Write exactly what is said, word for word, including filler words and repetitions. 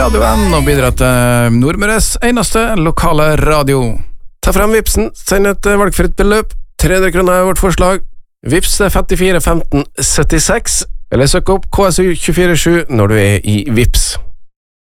radioen og bidra til Nordmøres eneste lokale radio. Ta frem Vipsen, send et valgfritt beløp. tre hundre kroner er vårt forslag. Vips er femtifire femten syttiseks, eller søk opp K S U to fire sju når du er i Vips.